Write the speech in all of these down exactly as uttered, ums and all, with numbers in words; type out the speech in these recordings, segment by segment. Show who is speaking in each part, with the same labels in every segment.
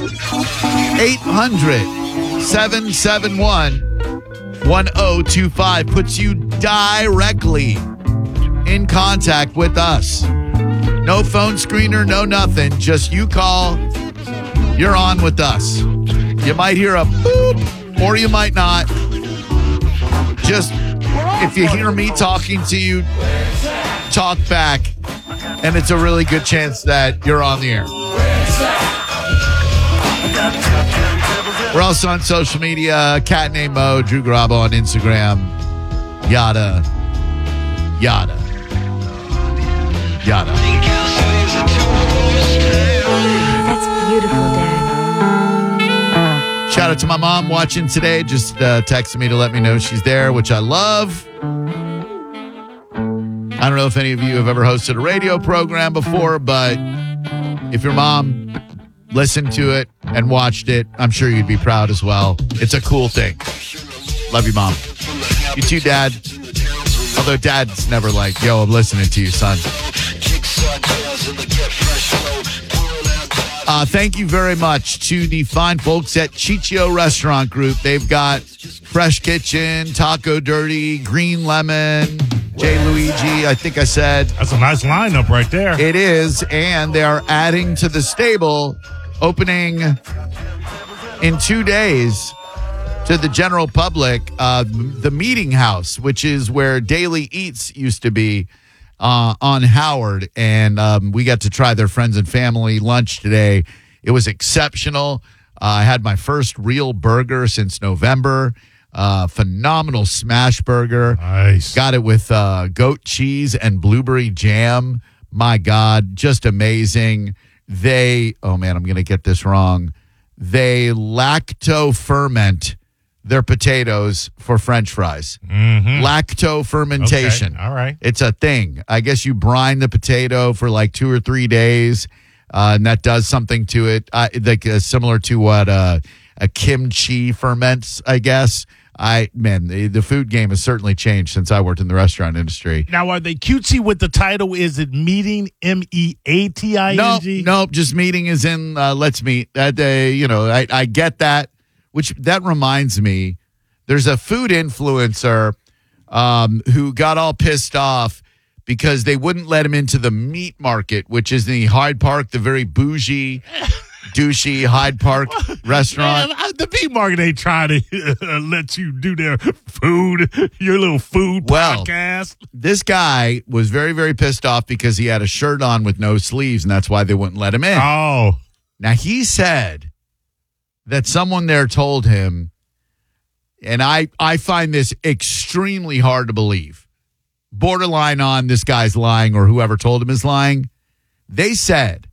Speaker 1: eight hundred, seven seven one, one oh two five puts you directly in contact with us. No phone screener, no nothing. Just you call, you're on with us. You might hear a boop, or you might not. Just if you hear me talking to you, talk back, and it's a really good chance that you're on the air. We're also on social media. Cat named Mo, Drew Garabo on Instagram. Yada, yada, yada.
Speaker 2: That's beautiful, Dad.
Speaker 1: Shout out to my mom watching today. Just uh, texted me to let me know she's there, which I love. I don't know if any of you have ever hosted a radio program before, but if your mom listened to it and watched it, I'm sure you'd be proud as well. It's a cool thing. Love you, Mom. You too, Dad. Although Dad's never like, yo, I'm listening to you, son. Uh, thank you very much to the fine folks at Chichio Restaurant Group. They've got Fresh Kitchen, Taco Dirty, Green Lemon, J. Luigi, I think I said.
Speaker 3: That's a nice lineup right there.
Speaker 1: It is, and they are adding to the stable, opening in two days to the general public, uh, the Meeting House, which is where Daily Eats used to be uh, on Howard. And um, we got to try their friends and family lunch today. It was exceptional. Uh, I had my first real burger since November. Uh, phenomenal smash burger.
Speaker 3: Nice.
Speaker 1: Got it with uh, goat cheese and blueberry jam. My God, just amazing. They, oh man, I'm going to get this wrong. They lacto ferment their potatoes for French fries.
Speaker 3: Mm-hmm.
Speaker 1: Lacto fermentation.
Speaker 3: Okay. All right.
Speaker 1: It's a thing. I guess you brine the potato for like two or three days, uh, and that does something to it, uh, like uh, similar to what uh, a kimchi ferments, I guess. I man, the, the food game has certainly changed since I worked in the restaurant industry.
Speaker 3: Now, are they cutesy with the title? Is it Meeting, M E A T I N G?
Speaker 1: No, nope, just meeting is in uh, let's meet. That day, you know, I, I get that. Which that reminds me, there's a food influencer um, who got all pissed off because they wouldn't let him into the meat market, which is the Hyde Park, the very bougie, douchey Hyde Park restaurant.
Speaker 3: Man, the meat market ain't trying to uh, let you do their food, your little food
Speaker 1: well,
Speaker 3: podcast.
Speaker 1: This guy was very, very pissed off because he had a shirt on with no sleeves, and that's why they wouldn't let him in.
Speaker 3: Oh.
Speaker 1: Now, he said that someone there told him, and I, I find this extremely hard to believe, borderline on this guy's lying or whoever told him is lying. They said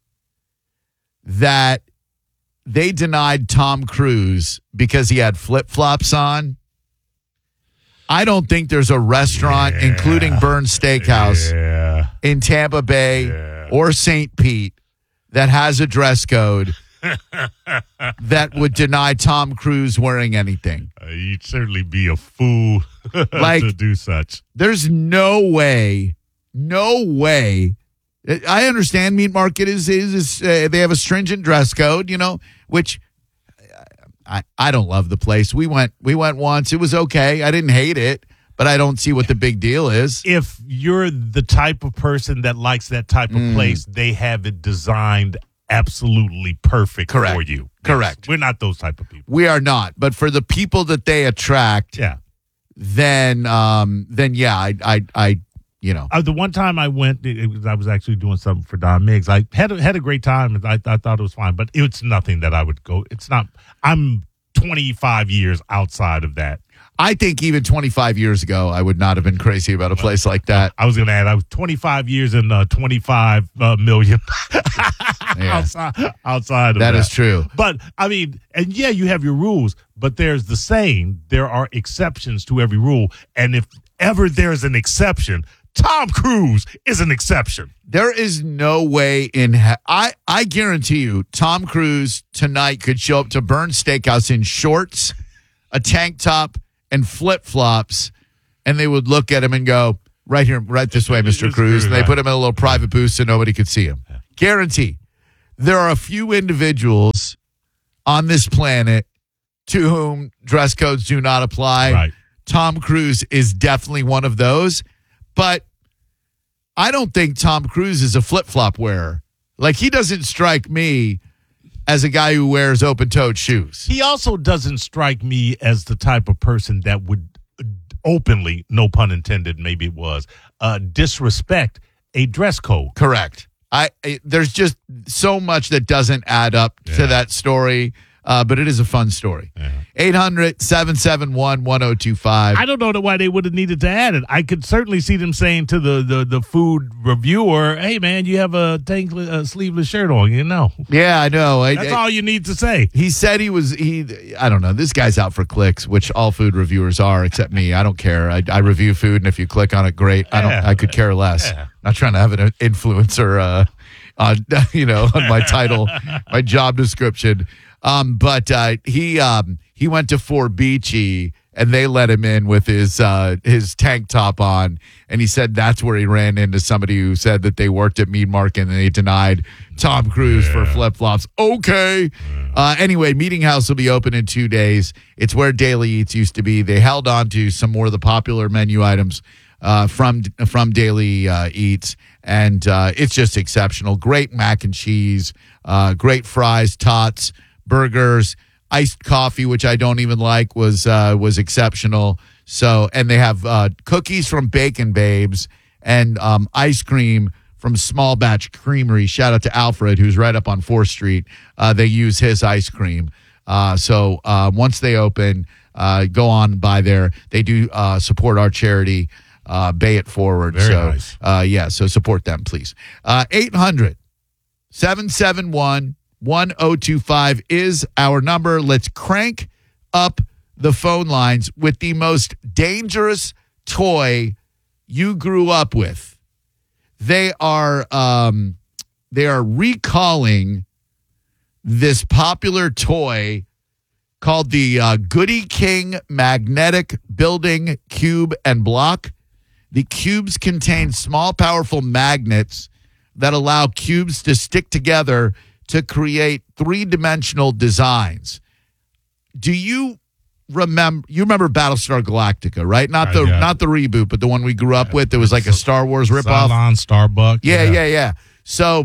Speaker 1: that they denied Tom Cruise because he had flip-flops on. I don't think there's a restaurant,
Speaker 3: yeah.
Speaker 1: including Burns Steakhouse,
Speaker 3: yeah.
Speaker 1: in Tampa Bay
Speaker 3: yeah.
Speaker 1: or Saint Pete that has a dress code that would deny Tom Cruise wearing anything.
Speaker 3: Uh, you'd certainly be a fool
Speaker 1: like,
Speaker 3: to do such.
Speaker 1: There's no way, no way. I understand meat market is, is, is uh, they have a stringent dress code, you know, which I, I don't love the place. We went, we went once. It was okay. I didn't hate it, but I don't see what the big deal is.
Speaker 3: If you're the type of person that likes that type of mm. place, they have it designed absolutely perfect
Speaker 1: Correct.
Speaker 3: for you.
Speaker 1: Correct.
Speaker 3: Yes, we're not those type of people.
Speaker 1: We are not. But for the people that they attract,
Speaker 3: yeah.
Speaker 1: then, um, then yeah, I, I, I you know.
Speaker 3: Uh, the one time I went, it, it was, I was actually doing something for Don Miggs. I had a, had a great time. And I, I thought it was fine, but it's nothing that I would go. It's not. I'm twenty-five years outside of that.
Speaker 1: I think even twenty-five years ago, I would not have been crazy about a place like that.
Speaker 3: I was going to add, I was twenty-five years and uh, twenty-five uh, million
Speaker 1: yeah.
Speaker 3: outside, outside of that.
Speaker 1: That is true.
Speaker 3: But, I mean, and yeah, you have your rules, but there's the saying, there are exceptions to every rule. And if ever there's an exception, Tom Cruise is an exception.
Speaker 1: There is no way in he- I I guarantee you, Tom Cruise tonight could show up to Burns Steakhouse in shorts, a tank top, and flip-flops, and they would look at him and go, right here, right this way, Mister Cruise. And they put him in a little private booth so nobody could see him. Guarantee. There are a few individuals on this planet to whom dress codes do not apply.
Speaker 3: Right.
Speaker 1: Tom Cruise is definitely one of those. But I don't think Tom Cruise is a flip-flop wearer. Like, he doesn't strike me as a guy who wears open-toed shoes.
Speaker 3: He also doesn't strike me as the type of person that would openly, no pun intended, maybe it was, uh, disrespect a dress code.
Speaker 1: Correct. I, I there's just so much that doesn't add up
Speaker 3: Yeah.
Speaker 1: to that story, uh, but it is a fun story.
Speaker 3: Yeah.
Speaker 1: eight hundred, seven seven one, one oh two five.
Speaker 3: I don't know why they would have needed to add it. I could certainly see them saying to the, the, the food reviewer, hey, man, you have a tank, uh, sleeveless shirt on, you know.
Speaker 1: Yeah, I know. I,
Speaker 3: That's
Speaker 1: I,
Speaker 3: all you need to say.
Speaker 1: He said he was, he. I don't know. This guy's out for clicks, which all food reviewers are, except me. I don't care. I, I review food, and if you click on it, great. I don't.
Speaker 3: Yeah.
Speaker 1: I could care less.
Speaker 3: Yeah.
Speaker 1: Not trying to have an influencer, uh, on, you know, on my title, my job description. Um, but uh, he um, he went to Fort Beachy, and they let him in with his uh, his tank top on, and he said that's where he ran into somebody who said that they worked at Mead Market, and they denied Tom Cruise
Speaker 3: Yeah.
Speaker 1: for flip flops. Okay.
Speaker 3: Yeah.
Speaker 1: Uh, anyway, Meeting House will be open in two days. It's where Daily Eats used to be. They held on to some more of the popular menu items uh, from from Daily uh, Eats, and uh, it's just exceptional. Great mac and cheese, uh, great fries, tots, burgers, iced coffee, which I don't even like, was uh, was exceptional. So, and they have uh, cookies from Bacon Babes and um, ice cream from Small Batch Creamery. Shout out to Alfred, who's right up on fourth Street. Uh, they use his ice cream. Uh, so uh, once they open, uh, go on by there. They do uh, support our charity, uh, Bay It Forward.
Speaker 3: Very
Speaker 1: so,
Speaker 3: nice.
Speaker 1: uh, yeah, so support them, please. Uh, eight hundred, seven seven one, one oh two five is our number. Let's crank up the phone lines with the most dangerous toy you grew up with. They are um, they are recalling this popular toy called the uh, Goody King Magnetic Building Cube and Block. The cubes contain small, powerful magnets that allow cubes to stick together to create three-dimensional designs. Do you remember? You remember Battlestar Galactica, right? Not
Speaker 3: Uh,
Speaker 1: the
Speaker 3: yeah.
Speaker 1: not the reboot, but the one we grew up with. It was like a Star Wars ripoff.
Speaker 3: Cylon, Starbuck.
Speaker 1: Yeah, yeah, yeah. So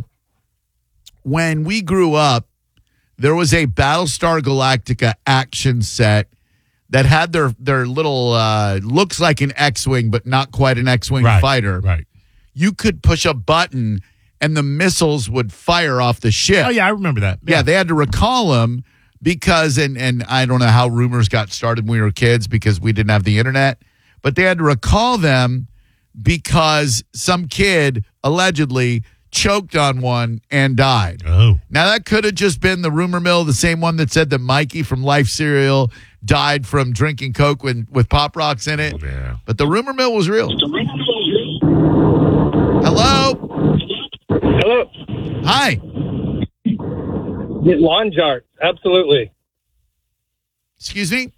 Speaker 1: when we grew up, there was a Battlestar Galactica action set that had their their little uh, looks like an X-wing, but not quite an X-wing
Speaker 3: Right,
Speaker 1: fighter.
Speaker 3: right.
Speaker 1: You could push a button, and the missiles would fire off the ship.
Speaker 3: Oh, yeah, I remember that.
Speaker 1: Yeah, they had to recall them because, and and I don't know how rumors got started when we were kids because we didn't have the internet, but they had to recall them because some kid allegedly choked on one and died.
Speaker 3: Oh.
Speaker 1: Now, that could have just been the rumor mill, the same one that said that Mikey from Life Cereal died from drinking Coke with, with Pop Rocks in it.
Speaker 3: Yeah.
Speaker 1: But the rumor mill was real. Hello?
Speaker 4: Hello.
Speaker 1: Hi.
Speaker 4: Lawn jar. Absolutely.
Speaker 1: Excuse me?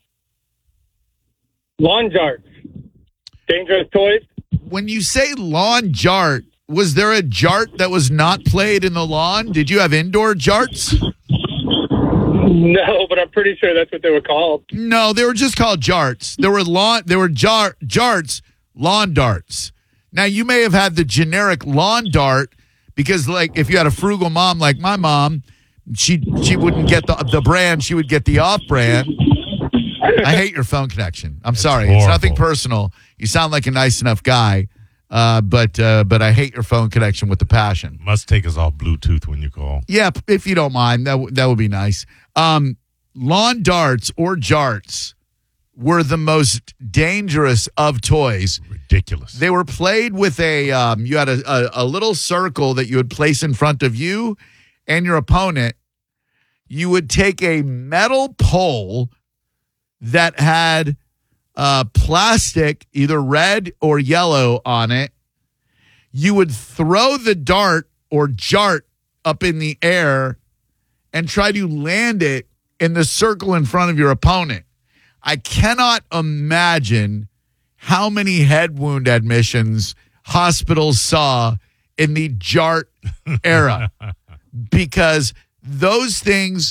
Speaker 4: Lawn jar. Dangerous toys.
Speaker 1: When you say lawn jart, was there a jart that was not played in the lawn? Did you have indoor jarts?
Speaker 4: No, but I'm pretty sure that's what they were called.
Speaker 1: No, they were just called jarts. There were lawn there were jar jarts, lawn darts. Now you may have had the generic lawn dart because like if you had a frugal mom like my mom, she she wouldn't get the the brand, she would get the off brand. I hate your phone connection. I'm sorry. It's
Speaker 3: horrible.
Speaker 1: nothing personal. You sound like a nice enough guy. Uh, but uh, but I hate your phone connection with the passion.
Speaker 3: Must take us off Bluetooth when you call.
Speaker 1: Yeah, if you don't mind, that w- that would be nice. Um, lawn darts or jarts were the most dangerous of toys.
Speaker 3: Ridiculous.
Speaker 1: They were played with a um, you had a, a, a little circle that you would place in front of you and your opponent. You would take a metal pole that had uh, plastic, either red or yellow on it. You would throw the dart or jart up in the air and try to land it in the circle in front of your opponent. I cannot imagine how many head wound admissions hospitals saw in the jart era because those things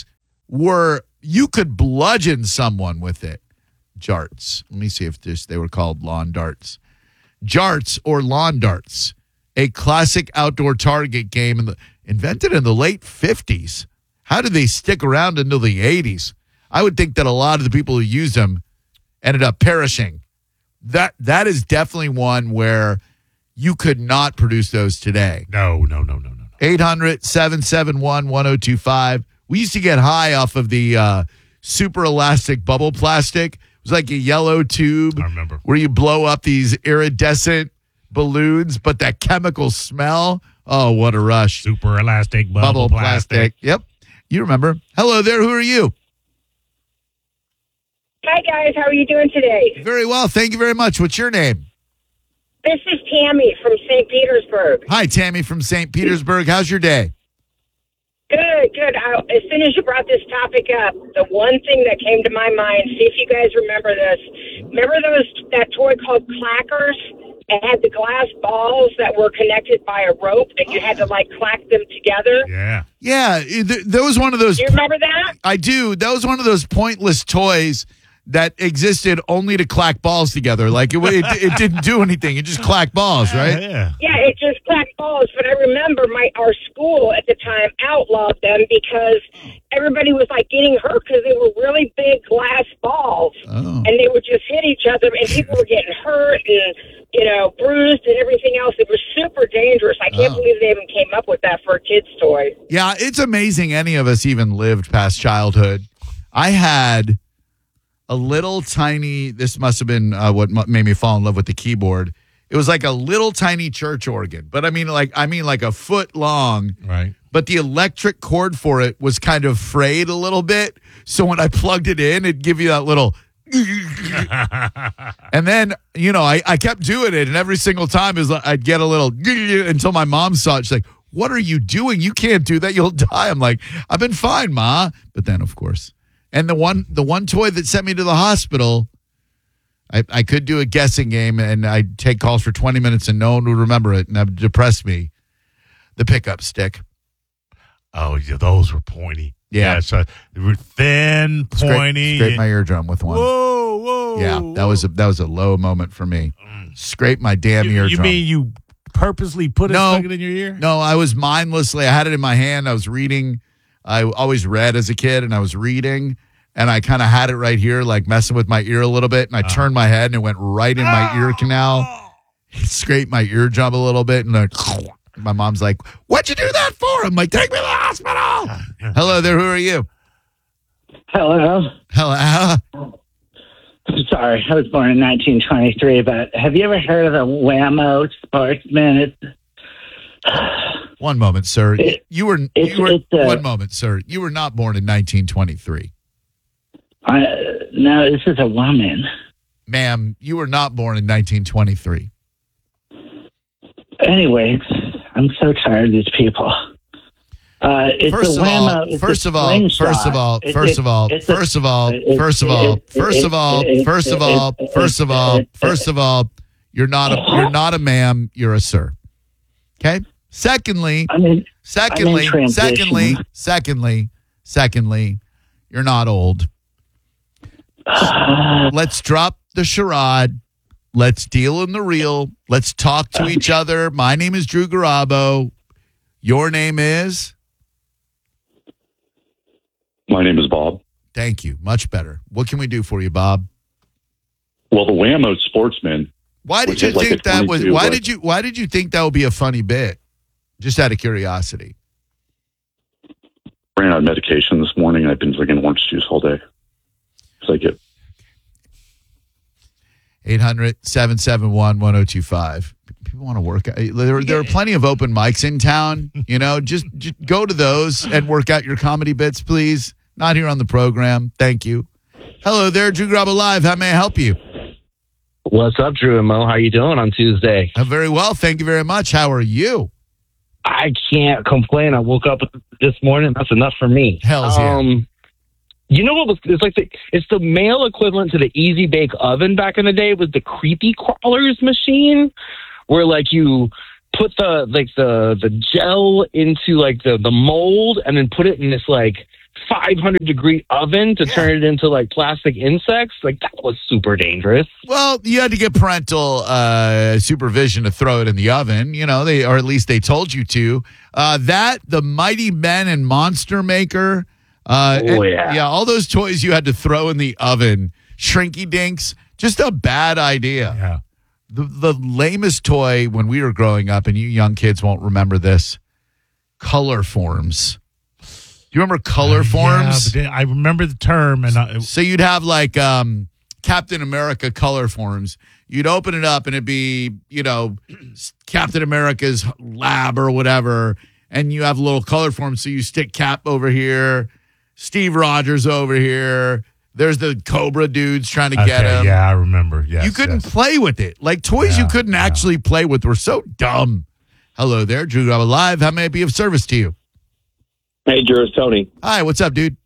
Speaker 1: were, you could bludgeon someone with it. Jarts. Let me see if this, they were called lawn darts. Jarts or lawn darts, a classic outdoor target game in the, invented in the late fifties. How did they stick around until the eighties? I would think that a lot of the people who used them ended up perishing. That That is definitely one where you could not produce those today.
Speaker 3: No, no, no, no, no.
Speaker 1: eight hundred, seven seven one, one oh two five. We used to get high off of the uh, super elastic bubble plastic. It was like a yellow tube.
Speaker 3: I remember.
Speaker 1: Where you blow up these iridescent balloons, but that chemical smell. Oh, what a rush.
Speaker 3: Super elastic bubble, plastic.
Speaker 1: Yep. You remember. Hello there. Who are you?
Speaker 5: Hi, guys. How are you doing today?
Speaker 1: Very well. Thank you very much. What's your name?
Speaker 5: This is Tammy from Saint Petersburg.
Speaker 1: Hi, Tammy from Saint Petersburg. How's your day?
Speaker 5: Good, good. I, as soon as you brought this topic up, the one thing that came to my mind, see if you guys remember this. Remember those that toy called Clackers? It had the glass balls that were connected by a rope that you had to, like, clack them together.
Speaker 3: Yeah.
Speaker 1: Yeah. Th- that was one of those.
Speaker 5: Do you remember that?
Speaker 1: I do. That was one of those pointless toys that existed only to clack balls together. Like, it, it, it didn't do anything. It just clacked balls, right?
Speaker 3: Yeah.
Speaker 5: Yeah, it just clacked balls. But I remember my our school at the time outlawed them because everybody was, like, getting hurt because they were really big glass balls.
Speaker 1: Oh.
Speaker 5: And they would just hit each other, and people were getting hurt and, you know, bruised and everything else. It was super dangerous. I can't
Speaker 1: Oh.
Speaker 5: believe they even came up with that for a kid's toy.
Speaker 1: Yeah, it's amazing any of us even lived past childhood. I had a little tiny, this must have been uh, what m- made me fall in love with the keyboard. It was like a little tiny church organ, but I mean like I mean like a foot long.
Speaker 3: Right.
Speaker 1: But the electric cord for it was kind of frayed a little bit. So when I plugged it in, it'd give you that little and then, you know, I, I kept doing it, and every single time is I'd get a little until my mom saw it. She's like, "What are you doing? You can't do that. You'll die." I'm like, "I've been fine, Ma." But then, of course, and the one the one toy that sent me to the hospital, I, I could do a guessing game, and I'd take calls for twenty minutes, and no one would remember it, and that would depress me. The pickup stick.
Speaker 3: Oh, yeah, those were pointy.
Speaker 1: Yeah.
Speaker 3: so they were thin, pointy.
Speaker 1: Scrape, scrape my eardrum with one.
Speaker 3: Whoa, whoa.
Speaker 1: Yeah, that was a that was a low moment for me. Scrape my damn
Speaker 3: You,
Speaker 1: eardrum.
Speaker 3: you mean you purposely put it
Speaker 1: No.
Speaker 3: stuck it in your ear?
Speaker 1: No, I was mindlessly. I had it in my hand. I was reading. I always read as a kid, and I was reading, and I kind of had it right here, like messing with my ear a little bit, and I turned my head, and it went right in my ear canal. It scraped my eardrum a little bit, and then my mom's like, "What'd you do that for?" I'm like, "Take me to the hospital." Hello there. Who are you?
Speaker 6: Hello.
Speaker 1: Hello.
Speaker 6: Sorry, I was born in nineteen twenty-three, but have you ever heard of the Whammo Sportsman? It's,
Speaker 1: One moment, sir.
Speaker 6: It-
Speaker 1: you were.
Speaker 6: it's-
Speaker 1: You were.
Speaker 6: it's, uh,
Speaker 1: one moment, sir. You were not born in nineteen twenty-three,
Speaker 6: uh, no, this is a woman.
Speaker 1: ma'am. You were not born in nineteen twenty-three.
Speaker 6: Anyways, I'm so tired of these people. Uh, it's
Speaker 1: First
Speaker 6: a
Speaker 1: of all,
Speaker 6: Whammo. It's
Speaker 1: first
Speaker 6: a
Speaker 1: of all,
Speaker 6: slingshot.
Speaker 1: first of all,
Speaker 6: It's
Speaker 1: first
Speaker 6: a-
Speaker 1: of all,
Speaker 6: it's a-
Speaker 1: first of all,
Speaker 6: it's-
Speaker 1: first of all,
Speaker 6: it's-
Speaker 1: first of all,
Speaker 6: it's-
Speaker 1: first of all,
Speaker 6: it's-
Speaker 1: first of all,
Speaker 6: it's-
Speaker 1: first of all, you're not a you're not a ma'am, you're a sir. Okay? Secondly,
Speaker 6: I mean,
Speaker 1: secondly,
Speaker 6: transition.
Speaker 1: secondly, secondly, secondly, you're not old. Let's drop the charade. Let's deal in the real. Let's talk to each other. My name is Drew Garabo. Your name is?
Speaker 7: My name is Bob.
Speaker 1: Thank you. Much better. What can we do for you, Bob?
Speaker 7: Well, the Whammo Sportsman.
Speaker 1: Why did
Speaker 7: Which
Speaker 1: you
Speaker 7: is like
Speaker 1: think
Speaker 7: a
Speaker 1: that was
Speaker 7: twenty-two,
Speaker 1: why
Speaker 7: but-
Speaker 1: did you why did you think that would be a funny bit? Just out of curiosity.
Speaker 7: Ran out of medication this morning. I've been drinking orange juice all day. It's like it.
Speaker 1: eight hundred, seven seven one, one oh two five. People want to work out. There, there are plenty of open mics in town. You know, just, just go to those and work out your comedy bits, please. Not here on the program. Thank you. Hello there, Drew Garabo Live. How may I help you?
Speaker 8: What's up, Drew and Mo? How you doing on Tuesday?
Speaker 1: I'm very well. Thank you very much. How are you?
Speaker 8: I can't complain. I woke up this morning. That's enough for me.
Speaker 1: Hell's yeah.
Speaker 8: Um, you know what was? It's like the, it's the male equivalent to the Easy Bake Oven back in the day. It was the Creepy Crawlers machine, where like you put the like the the gel into like the the mold and then put it in this like five hundred degree oven to
Speaker 1: Yeah.
Speaker 8: turn it into like plastic insects. Like that was super dangerous.
Speaker 1: Well, you had to get parental uh, supervision to throw it in the oven, you know, they or at least they told you to. Uh, that, the Mighty Ben and Monster Maker. Uh,
Speaker 8: Oh,
Speaker 1: and-
Speaker 8: yeah.
Speaker 1: Yeah, all those toys you had to throw in the oven. Shrinky Dinks, just a bad idea.
Speaker 3: Yeah.
Speaker 1: The, the lamest toy when we were growing up, and you young kids won't remember this, color forms. Do you remember color forms?
Speaker 3: Yeah, but I remember the term, and I,
Speaker 1: So you'd have like um, Captain America color forms. You'd open it up and it'd be, you know, Captain America's lab or whatever. And you have little color forms. So you stick Cap over here, Steve Rogers over here. There's the Cobra dudes trying to get
Speaker 3: okay,
Speaker 1: him.
Speaker 3: yeah, I remember. Yes,
Speaker 1: you couldn't
Speaker 3: yes.
Speaker 1: play with it. Like toys you
Speaker 3: Yeah,
Speaker 1: couldn't
Speaker 3: yeah.
Speaker 1: actually play with were so dumb. Hello there, Drew Graba Live. How may I be of service to you?
Speaker 9: Hey, Drew, it's Tony.
Speaker 1: Hi, what's up, dude?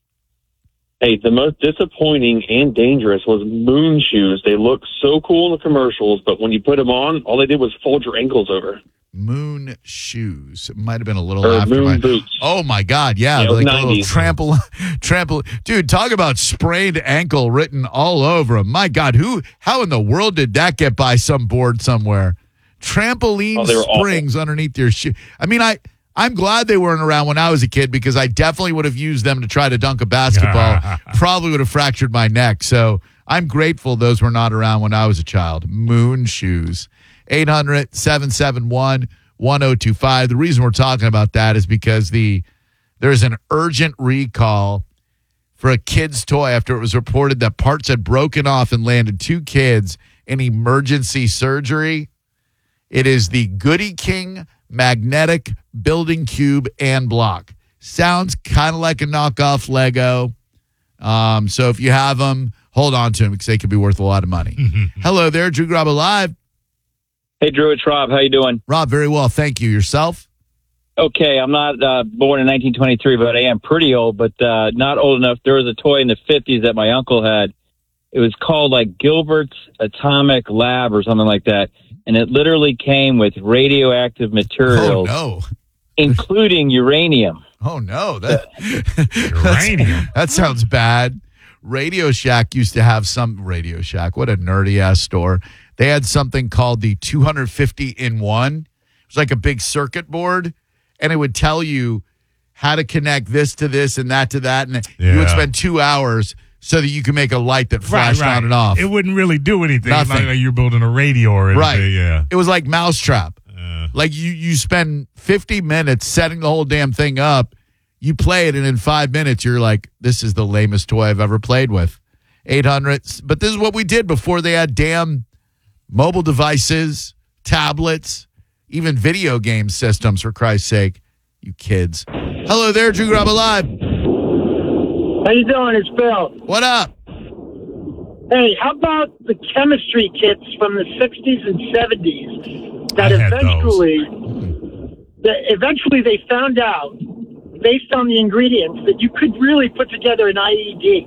Speaker 9: Hey, the most disappointing and dangerous was moon shoes. They look so cool in the commercials, but when you put them on, all they did was fold your ankles over.
Speaker 1: Moon shoes. It might have been a little
Speaker 9: Or
Speaker 1: after
Speaker 9: moon
Speaker 1: my
Speaker 9: boots.
Speaker 1: Oh my God, yeah,
Speaker 9: Yeah, it was
Speaker 1: like a little
Speaker 9: nineties.
Speaker 1: trample, trample. Dude, talk about sprained ankle written all over him. My God, who? How in the world did that get by some board somewhere? Trampoline
Speaker 9: Oh, they were awful.
Speaker 1: springs underneath your shoe. I mean, I. I'm glad they weren't around when I was a kid because I definitely would have used them to try to dunk a basketball. Probably would have fractured my neck. So I'm grateful those were not around when I was a child. Moon shoes. eight hundred, seven seven one, one oh two five. The reason we're talking about that is because the there's an urgent recall for a kid's toy after it was reported that parts had broken off and landed two kids in emergency surgery. It is the Goody King magnetic building cube and block. Sounds kind of like a knockoff Lego. Um, so if you have them, hold on to them because they could be worth a lot of money. Hello there, Drew Graba Live.
Speaker 10: Hey, Drew, it's Rob. How you doing?
Speaker 1: Rob, very well. Thank you. Yourself?
Speaker 10: Okay, I'm not uh, born in nineteen twenty-three, but I am pretty old, but uh, not old enough. There was a toy in the fifties that my uncle had. It was called like Gilbert's Atomic Lab or something like that. And it literally came with radioactive materials,
Speaker 1: Oh, no.
Speaker 10: including uranium.
Speaker 1: Oh, no. That,
Speaker 3: Uranium.
Speaker 1: that sounds bad. Radio Shack used to have some Radio Shack. What a nerdy ass store. They had something called the two fifty in one. It was like a big circuit board, and it would tell you how to connect this to this and that to that. And you would
Speaker 3: Yeah.
Speaker 1: spend two hours so that you can make a light that
Speaker 3: Right,
Speaker 1: flashed
Speaker 3: right.
Speaker 1: on and off.
Speaker 3: It wouldn't really do anything. It's
Speaker 1: Nothing.
Speaker 3: not like you're building a radio or anything.
Speaker 1: Right.
Speaker 3: Yeah.
Speaker 1: It was like Mousetrap.
Speaker 3: Uh,
Speaker 1: Like you, you spend fifty minutes setting the whole damn thing up. You play it, and in five minutes, you're like, this is the lamest toy I've ever played with. eight hundred. But this is what we did before they had damn mobile devices, tablets, even video game systems, for Christ's sake. You kids. Hello there, Drew Graba Live.
Speaker 11: How you doing? It's Bill.
Speaker 1: What up?
Speaker 11: Hey, how about the chemistry kits from the sixties and seventies that
Speaker 3: I had
Speaker 11: eventually, that eventually they found out, based on the ingredients, that you could really put together an I E D.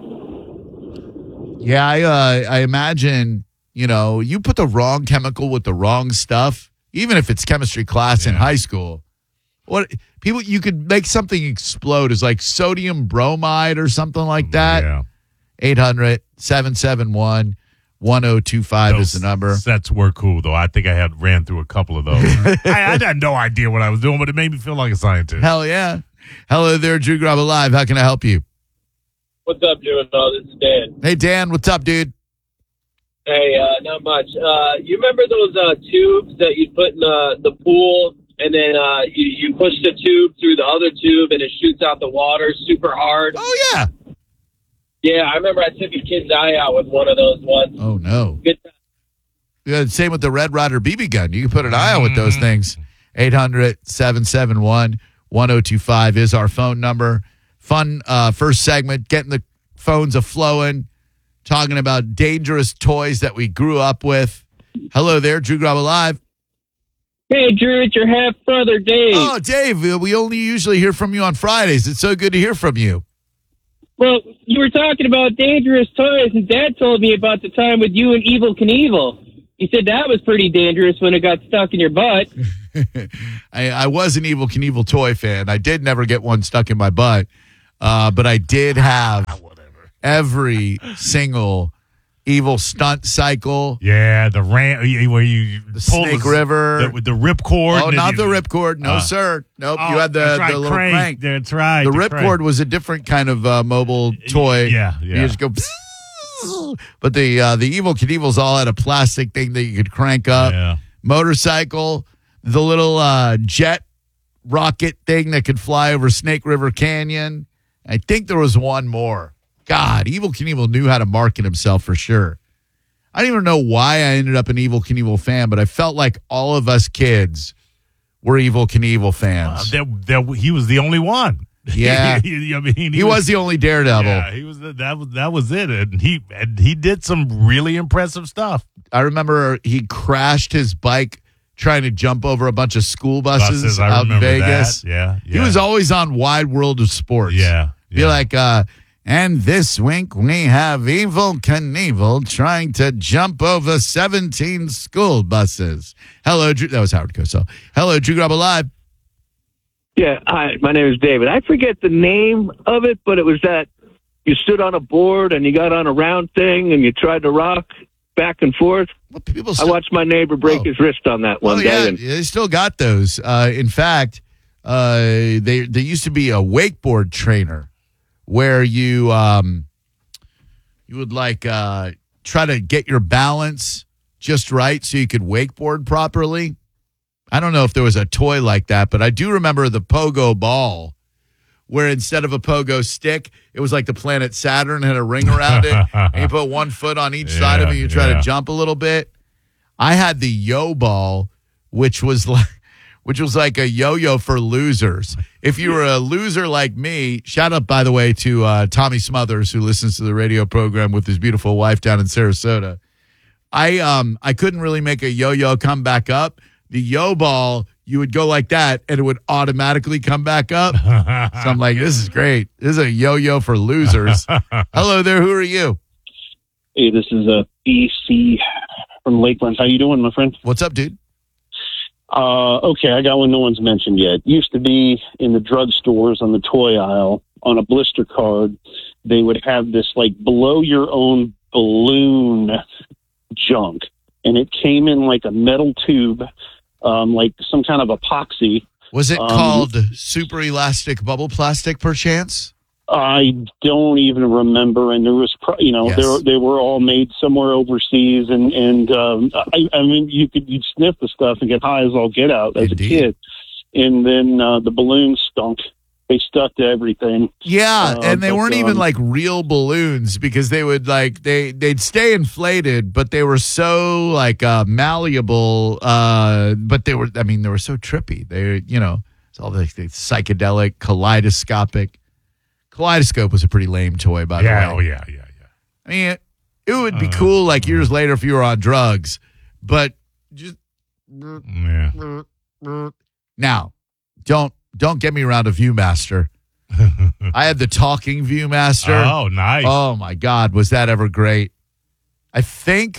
Speaker 1: Yeah, I uh, I imagine, you know, you put the wrong chemical with the wrong stuff, even if it's chemistry class in
Speaker 3: Yeah.
Speaker 1: high school. What people you could make something explode is like sodium bromide or something like that.
Speaker 3: Yeah.
Speaker 1: eight hundred, seven seven one, one oh two five is
Speaker 3: Those
Speaker 1: the number.
Speaker 3: Sets were cool, though. I think I had ran through a couple of those. I, I had no idea what I was doing, but it made me feel like a scientist.
Speaker 1: Hell yeah. Hello there, Drew Graba Live. How can I help you?
Speaker 12: What's up, Drew? Uh, this is Dan.
Speaker 1: Hey, Dan, what's up, dude?
Speaker 12: Hey, uh, not much. Uh, you remember those uh, tubes that you put in the, the pool, and then uh, you, you push the tube through the other tube, and it shoots out the water super hard?
Speaker 1: Oh, yeah.
Speaker 12: Yeah, I remember I took a kid's eye out with one of those once.
Speaker 1: Oh, no.
Speaker 12: Good time.
Speaker 1: Yeah, same with the Red Ryder B B gun. You can put an eye out with those things. eight hundred, seven seven one, one oh two five is our phone number. Fun uh, first segment, getting the phones a-flowing, talking about dangerous toys that we grew up with. Hello there, Drew Graba Live.
Speaker 10: Hey, Drew, it's your half brother, Dave.
Speaker 1: Oh, Dave, we only usually hear from you on Fridays. It's so good to hear from you.
Speaker 10: Well, you were talking about dangerous toys, and Dad told me about the time with you and Evil Knievel. He said that was pretty dangerous when it got stuck in your butt.
Speaker 1: I, I was an Evil Knievel toy fan. I did never get one stuck in my butt. Uh, but I did have every single evil stunt cycle.
Speaker 3: Yeah, the ram where you
Speaker 1: The
Speaker 3: pull
Speaker 1: Snake
Speaker 3: the,
Speaker 1: River.
Speaker 3: the, the ripcord.
Speaker 1: Oh,
Speaker 3: and
Speaker 1: not
Speaker 3: you-
Speaker 1: the ripcord. No,
Speaker 3: Uh,
Speaker 1: sir. Nope.
Speaker 3: oh,
Speaker 1: you had the,
Speaker 3: that's right,
Speaker 1: the little
Speaker 3: crank.
Speaker 1: crank.
Speaker 3: That's right.
Speaker 1: The
Speaker 3: the
Speaker 1: ripcord
Speaker 3: crank.
Speaker 1: was a different kind of uh, mobile toy.
Speaker 3: Yeah, yeah.
Speaker 1: You just go. But the uh, the Evil Knievel's all had a plastic thing that you could crank up.
Speaker 3: Yeah.
Speaker 1: Motorcycle, the little uh, jet rocket thing that could fly over Snake River Canyon. I think there was one more. God, Evil Knievel knew how to market himself for sure. I don't even know why I ended up an Evil Knievel fan, but I felt like all of us kids were Evil Knievel
Speaker 3: Uh,
Speaker 1: fans.
Speaker 3: there, there, he was the only one.
Speaker 1: Yeah.
Speaker 3: He- I mean, he,
Speaker 1: he was the only Daredevil.
Speaker 3: Yeah, he was. The, that was that was it, and he and he did some really impressive stuff.
Speaker 1: I remember he crashed his bike trying to jump over a bunch of school buses,
Speaker 3: Buses, I
Speaker 1: out in
Speaker 3: remember
Speaker 1: Vegas.
Speaker 3: that. Yeah,
Speaker 1: He
Speaker 3: yeah.
Speaker 1: was always on Wide World of Sports.
Speaker 3: Yeah,
Speaker 1: Be
Speaker 3: yeah.
Speaker 1: like, uh, and this week we have Evil Knievel trying to jump over seventeen school buses. Hello, Drew. That was Howard Cosell. Hello, Drew Grub Alive.
Speaker 13: Yeah, hi, my name is David. I forget the name of it, but it was that you stood on a board and you got on a round thing and you tried to rock back and forth.
Speaker 1: Well, people
Speaker 13: I
Speaker 1: still,
Speaker 13: watched my neighbor break
Speaker 1: Oh.
Speaker 13: his wrist on that one
Speaker 1: oh,
Speaker 13: day.
Speaker 1: yeah,
Speaker 13: And
Speaker 1: they still got those. Uh, in fact, uh, they there used to be a wakeboard trainer where you um, you would like uh, try to get your balance just right so you could wakeboard properly. I don't know if there was a toy like that, but I do remember the pogo ball, where instead of a pogo stick, it was like the planet Saturn had a ring around it, and you put one foot on each side of it, and you try
Speaker 3: Yeah,
Speaker 1: to
Speaker 3: yeah.
Speaker 1: jump a little bit. I had the yo ball, which was like, which was like a yo-yo for losers. If you were a loser like me, shout out, by the way, to uh, Tommy Smothers, who listens to the radio program with his beautiful wife down in Sarasota. I um I couldn't really make a yo-yo come back up. The yo ball, you would go like that, and it would automatically come back up. So I'm like, this is great. This is a yo-yo for losers. Hello there. Who are you?
Speaker 14: Hey, this is uh, B C from Lakeland. How you doing, my friend?
Speaker 1: What's up, dude?
Speaker 14: Uh, okay, I got one no one's mentioned yet. Used to be in the drugstores on the toy aisle on a blister card. They would have this like blow your own balloon junk, and it came in like a metal tube, um, like some kind of epoxy.
Speaker 1: Was it
Speaker 14: Um,
Speaker 1: called super elastic bubble plastic, perchance?
Speaker 14: I don't even remember, and there was, pro- you know,
Speaker 1: Yes.
Speaker 14: they were, they were all made somewhere overseas, and and um, I, I mean, you could you'd sniff the stuff and get high as all get out as
Speaker 1: Indeed.
Speaker 14: a kid, and then uh, the balloons stunk. They stuck to everything.
Speaker 1: Yeah,
Speaker 14: Uh,
Speaker 1: and they
Speaker 14: but,
Speaker 1: weren't even
Speaker 14: um,
Speaker 1: like real balloons because they would like they they'd stay inflated, but they were so like uh, malleable. Uh, but they were, I mean, they were so trippy. They, you know, it's all the, the psychedelic, kaleidoscopic. Kaleidoscope was a pretty lame toy, by
Speaker 3: Yeah,
Speaker 1: the
Speaker 3: oh
Speaker 1: way.
Speaker 3: yeah, yeah, yeah.
Speaker 1: I mean, it, it would be
Speaker 3: Uh,
Speaker 1: cool like years later if you were on drugs, but just
Speaker 3: Yeah.
Speaker 1: now, don't don't get me around a ViewMaster. I had the talking ViewMaster.
Speaker 3: Oh, nice.
Speaker 1: Oh my God, was that ever great? I think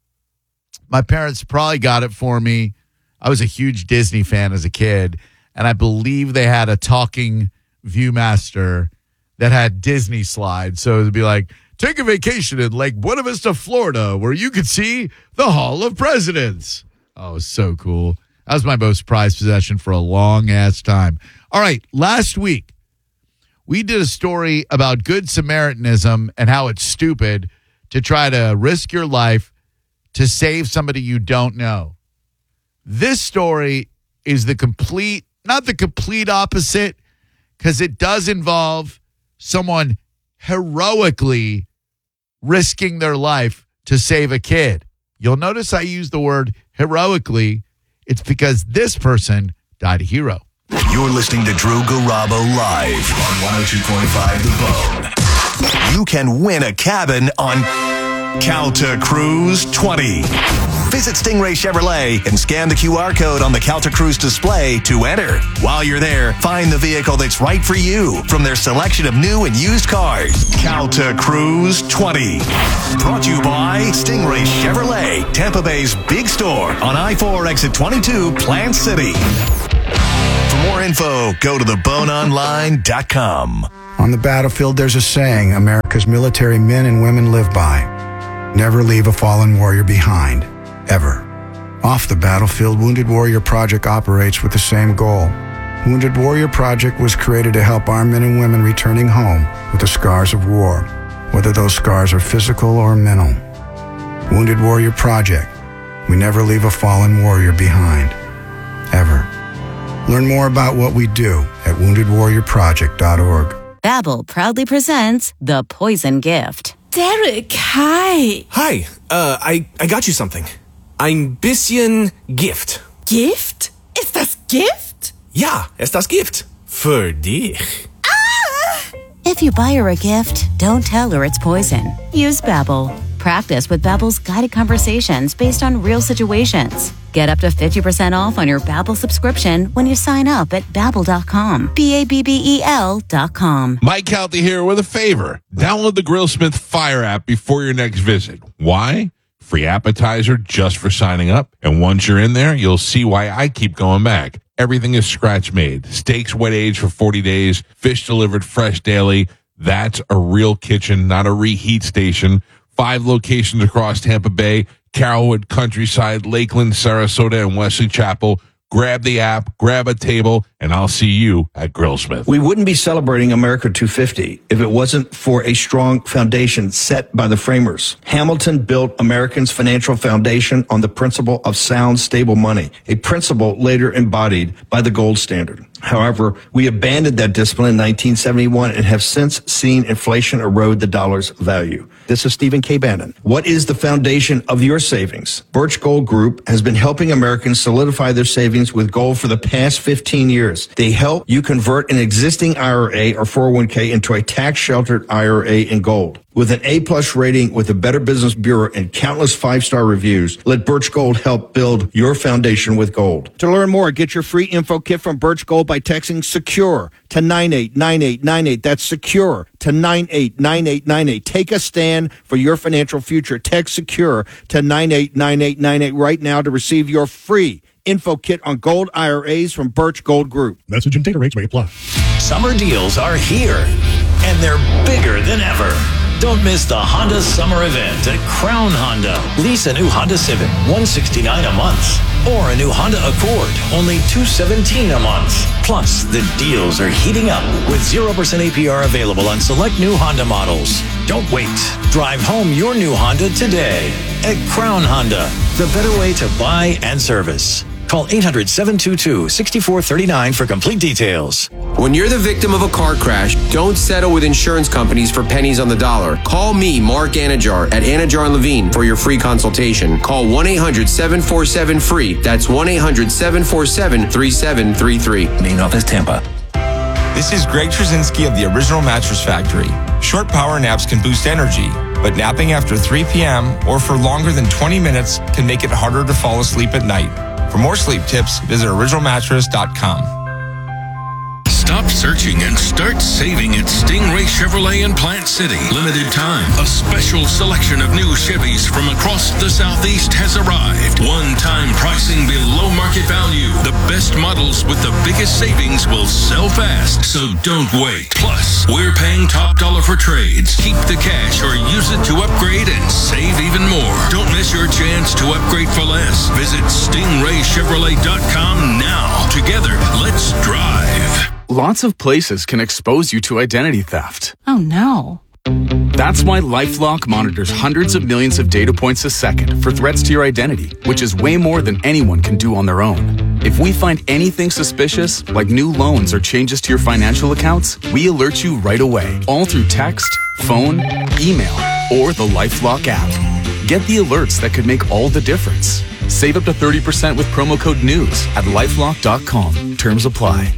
Speaker 1: my parents probably got it for me. I was a huge Disney fan as a kid, and I believe they had a talking ViewMaster that had Disney slides. So it'd be like, take a vacation in Lake Buena Vista, Florida, where you could see the Hall of Presidents. Oh, it was so cool. That was my most prized possession for a long ass time. All right, last week, we did a story about Good Samaritanism and how it's stupid to try to risk your life to save somebody you don't know. This story is the complete, not the complete opposite, because it does involve someone heroically risking their life to save a kid. You'll notice I use the word heroically. It's because this person died a hero.
Speaker 15: You're listening to Drew Garabo live on one oh two point five The Bone. You can win a cabin on Calta Cruise twenty. Visit Stingray Chevrolet and scan the Q R code on the Calta Cruise display to enter. While you're there, find the vehicle that's right for you from their selection of new and used cars. Calta Cruise twenty. Brought to you by Stingray Chevrolet, Tampa Bay's big store on I four exit twenty-two, Plant City. For more info, go to the bone online dot com.
Speaker 16: On the battlefield, there's a saying America's military men and women live by. Never leave a fallen warrior behind, ever. Off the battlefield, Wounded Warrior Project operates with the same goal. Wounded Warrior Project was created to help our men and women returning home with the scars of war, whether those scars are physical or mental. Wounded Warrior Project. We never leave a fallen warrior behind, ever. Learn more about what we do at wounded warrior project dot org.
Speaker 17: Babbel proudly presents The Poison Gift.
Speaker 18: Derek, hi.
Speaker 19: Hi, uh, I, I got you something. Ein bisschen Gift.
Speaker 18: Gift? Ist das Gift?
Speaker 19: Ja, ist das Gift. Für dich.
Speaker 17: If you buy her a gift, don't tell her it's poison. Use Babbel. Practice with Babbel's guided conversations based on real situations. Get up to fifty percent off on your Babbel subscription when you sign up at babbel dot com. B A B B E L dot com.
Speaker 20: Mike Calty here with a favor. Download the Grillsmith Fire app before your next visit. Why? Free appetizer just for signing up. And once you're in there, you'll see why I keep going back. Everything is scratch made. Steaks wet aged for forty days. Fish delivered fresh daily. That's a real kitchen, not a reheat station. Five locations across Tampa Bay, Carrollwood, Countryside, Lakeland, Sarasota, and Wesley Chapel. Grab the app, grab a table, and I'll see you at Grillsmith.
Speaker 21: We wouldn't be celebrating America two fifty if it wasn't for a strong foundation set by the framers. Hamilton built Americans' financial foundation on the principle of sound, stable money, a principle later embodied by the gold standard. However, we abandoned that discipline in nineteen seventy-one and have since seen inflation erode the dollar's value. This is Stephen K. Bannon. What is the foundation of your savings? Birch Gold Group has been helping Americans solidify their savings with gold for the past fifteen years. They help you convert an existing I R A or four oh one k into a tax-sheltered I R A in gold. With an A-plus rating with the Better Business Bureau and countless five-star reviews, let Birch Gold help build your foundation with gold. To learn more, get your free info kit from Birch Gold by texting SECURE to nine eight nine eight nine eight. That's SECURE to nine eight nine eight nine eight. Take a stand for your financial future. Text SECURE to nine eight nine eight nine eight right now to receive your free info kit on gold I R As from Birch Gold Group.
Speaker 22: Message and data rates may apply.
Speaker 23: Summer deals are here, and they're bigger than ever. Don't miss the Honda Summer Event at Crown Honda. Lease a new Honda Civic, one hundred sixty-nine dollars a month. Or a new Honda Accord, only two hundred seventeen dollars a month. Plus, the deals are heating up with zero percent A P R available on select new Honda models. Don't wait. Drive home your new Honda today at Crown Honda, the better way to buy and service. Call eight hundred, seven two two, six four three nine for complete details.
Speaker 24: When you're the victim of a car crash, don't settle with insurance companies for pennies on the dollar. Call me, Mark Anajar, at Anajar and Levine for your free consultation. Call one eight hundred, seven four seven, F R E E. That's one eight hundred, seven four seven, three seven three three.
Speaker 23: Main office, Tampa.
Speaker 25: This is Greg Trzynski of the Original Mattress Factory. Short power naps can boost energy, but napping after three p.m. or for longer than twenty minutes can make it harder to fall asleep at night. For more sleep tips, visit original mattress dot com.
Speaker 26: Stop searching and start saving at Stingray Chevrolet in Plant City. Limited time. A special selection of new Chevys from across the Southeast has arrived. One-time pricing below market value. The best models with the biggest savings will sell fast, so don't wait. Plus, we're paying top dollar for trades. Keep the cash or use it to upgrade and save even more. Don't miss your chance to upgrade for less. Visit stingray chevrolet dot com now. Together, let's drive.
Speaker 27: Lots of places can expose you to identity theft.
Speaker 18: Oh no.
Speaker 27: That's why LifeLock monitors hundreds of millions of data points a second for threats to your identity, which is way more than anyone can do on their own. If we find anything suspicious, like new loans or changes to your financial accounts, we alert you right away, all through text, phone, email, or the LifeLock app. Get the alerts that could make all the difference. Save up to thirty percent with promo code NEWS at lifelock dot com. Terms apply.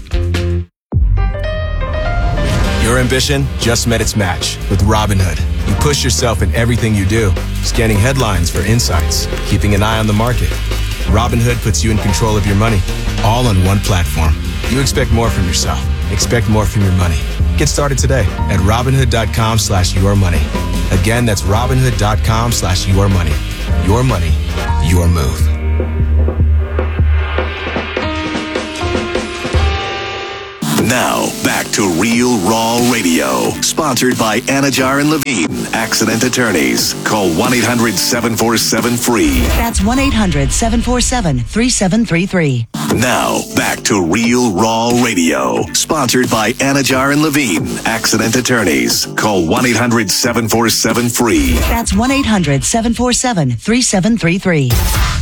Speaker 28: Your ambition just met its match with Robinhood. You push yourself in everything you do, scanning headlines for insights, keeping an eye on the market. Robinhood puts you in control of your money, all on one platform. You expect more from yourself. Expect more from your money. Get started today at Robinhood dot com slash your money. Again, that's Robinhood dot com slash your money. Your money, your move.
Speaker 15: Now, back to Real Raw Radio. Sponsored by Anajar and Levine, Accident Attorneys. Call one eight hundred seven four seven free.
Speaker 2: That's one eight hundred seven four seven three seven three three.
Speaker 15: Now, back to Real Raw Radio. Sponsored by Anajar and Levine, Accident Attorneys. Call one eight hundred seven four seven free.
Speaker 2: That's one eight hundred seven four seven three seven three three.